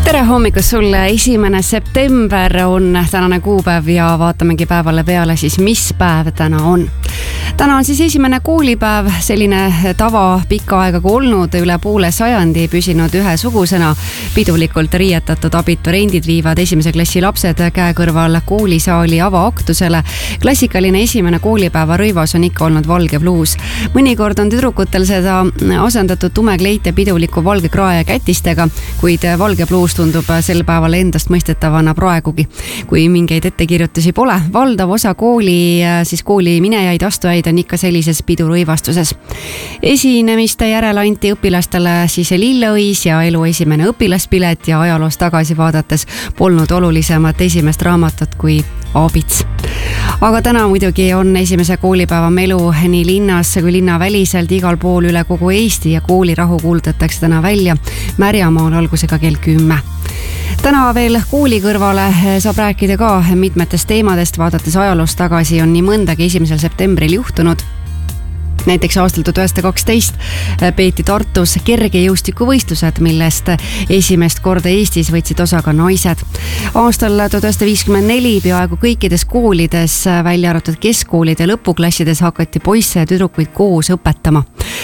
Tere hommikust sulle, 1. september on tänane kuupäev ja vaatamegi päevale peale siis, mis päev täna on. Täna on siis esimene koolipäev, selline tava pikka aega kui olnud, üle poole sajandi püsinud ühesugusena. Pidulikult riietatud abiturendid viivad esimese klassi lapsed käe kõrval koolisaali avaaktusele. Klassikaline esimene koolipäeva rõivas on ikka olnud valge bluus. Mõnikord on tüdrukutel seda asendatud tume kleit ja piduliku valge krae kätistega, kuid valge bluus tundub sel päeval endast mõistetavana praegugi, kui mingeid ettekirjutusi pole. Valdav osa kooli minejaid astujaid on ikka sellises pidurõivastuses. Esinemiste järel anti õpilastele siis lilleõis ja elu esimene õpilaspilet ja ajaloos tagasi vaadates polnud olulisemat esimest raamatut kui Aabits. Aga täna muidugi on esimese koolipäeva melu nii linnas kui linnaväliselt igal pool üle kogu Eesti ja koolirahu kuulutatakse täna välja Märjamaal algusega kell 10. Täna veel kooli kõrvale saab rääkida ka mitmetest teemadest, vaadates ajaloost tagasi on nii mõndagi 1. septembril juhtunud. Näiteks aastal 1912 peeti Tartus kergejõustikuvõistlused, millest esimest korda Eestis võtsid osa ka naised. Aastal 1954 peaaegu kõikides koolides, välja arvatud keskkoolide lõpuklassides, hakati poisse ja tüdrukuid koos õpetama.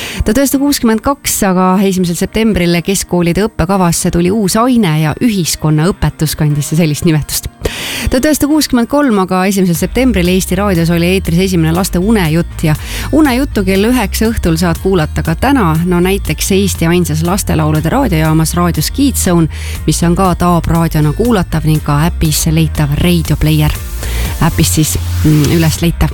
1962 aga 1. septembril keskkoolide õppekavasse tuli uus aine ja ühiskonnaõpetus kandis sellist nimetust. 1963 aga 1. septembril Eesti raadios oli eetris esimene laste unejutt ja unejuttu kell 9 õhtul saad kuulata ka täna, näiteks Eesti ainsas lastelaulude raadiojaamas Raadio Skidzone, mis on ka taabraadiona kuulatav ning ka äpis leitav Radio Player. Äpist siis üles leitav.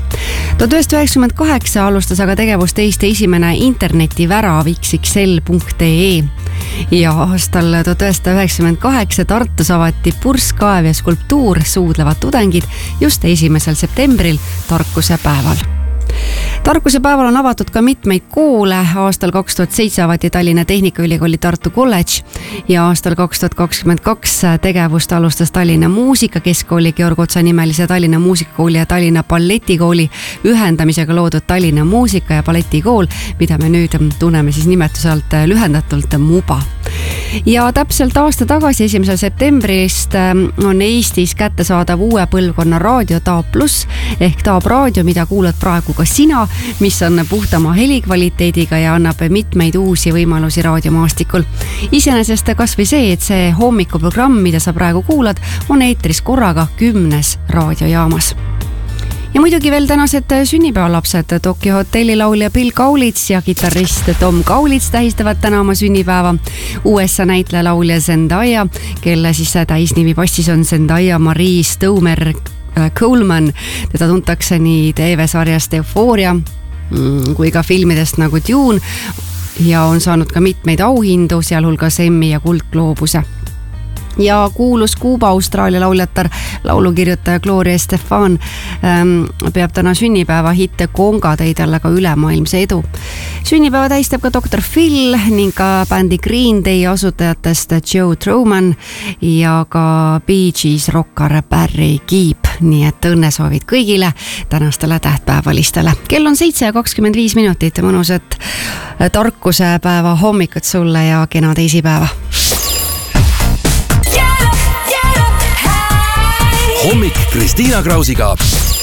1998 alustas aga tegevust Eesti esimene internetivärav xxl.ee ja aastal 1998 Tartus avati purskkaev ja skulptuur Suudlevad tudengid just 1. septembril tarkuse päeval. Tarkuse päeval on avatud ka mitmeid koole. Aastal 2007 avati Tallinna Tehnikaülikooli Tartu Kolledž ja aastal 2022 tegevust alustas Tallinna Muusikakeskkooli Georg Otsa nimelise Tallinna Muusikakooli ja Tallinna Balletikooli ühendamisega loodud Tallinna Muusika- ja Balletikool, mida me nüüd tunneme siis nimetuse alt lühendatult MUBA. Ja täpselt aasta tagasi 1. septembrist on Eestis kättesaadav uue põlvkonna raadio Taab Plus ehk Taab raadio, mida kuulad praegu ka sina, mis on puhtama helikvaliteediga ja annab mitmeid uusi võimalusi raadiomaastikul. Iseenesest kas või see, et see hommikuprogramm, mida sa praegu kuulad, on eetris korraga 10 raadiojaamas. Ja muidugi veel tänased sünnipäevalapsed. Tokyo Hotelli laulja Bill Kaulitz ja kitarrist Tom Kaulitz tähistavad täna oma sünnipäeva. USA näitleja laulja Zendaya, kelle siis täisnimi passis on Zendaya Marie Stomer Coleman. Teda tuntakse nii TV-sarjast Euphoria kui ka filmidest nagu Dune ja on saanud ka mitmeid auhindu, sealhulgas Emmy ja Kuldgloobuse. Ja kuulus Kuuba Austraalia lauljatar, laulukirjutaja Gloria Estefan peab täna sünnipäeva, hitte Konga tõi talle ka ülemaailmse edu. Sünnipäeva tähistab ka Dr. Phil ning ka bändi Green Day asutajatest Joe Truman ja ka Bee Gees rokkar Barry Gibb. Nii et õnnesoovid kõigile tänastele tähtpäevalistele. Kell on 7:25, mõnusat tarkuse päeva hommikut sulle ja kena teisipäeva. Hommik Kristiina Krausiga.